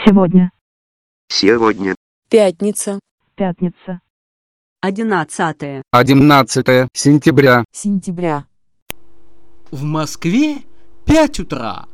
Сегодня. Сегодня. Пятница. Пятница. 11 11 сентября. Сентября. В Москве 5 утра.